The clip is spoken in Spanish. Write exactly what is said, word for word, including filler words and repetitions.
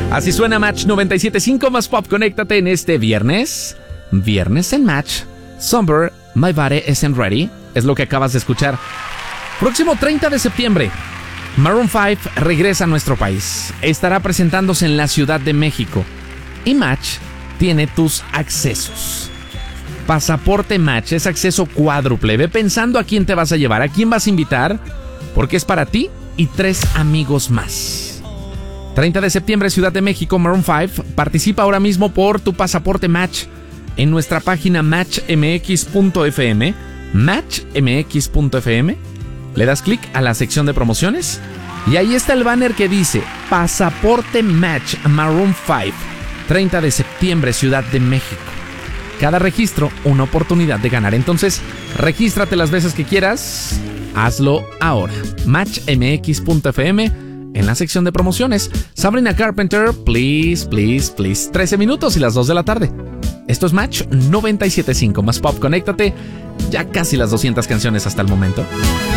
Así suena Match noventa y siete punto cinco más Pop. Conéctate en este viernes. Viernes en Match. Somber, My Body Isn't Ready. Es lo que acabas de escuchar. Próximo treinta de septiembre, Maroon cinco regresa a nuestro país. Estará presentándose en la Ciudad de México. Y Match tiene tus accesos. Pasaporte Match es acceso cuádruple. Ve pensando a quién te vas a llevar, a quién vas a invitar, porque es para ti y tres amigos más. treinta de septiembre, Ciudad de México, Maroon cinco. Participa ahora mismo por tu pasaporte Match en nuestra página match m x punto f m. match m x punto f m. Le das clic a la sección de promociones y ahí está el banner que dice Pasaporte Match Maroon cinco. treinta de septiembre, Ciudad de México. Cada registro, una oportunidad de ganar. Entonces, regístrate las veces que quieras. Hazlo ahora. match m x punto f m. En la sección de promociones, Sabrina Carpenter, Please, Please, Please. trece minutos y las dos de la tarde. Esto es Match noventa y siete punto cinco más Pop. Conéctate. Ya casi las doscientas canciones hasta el momento.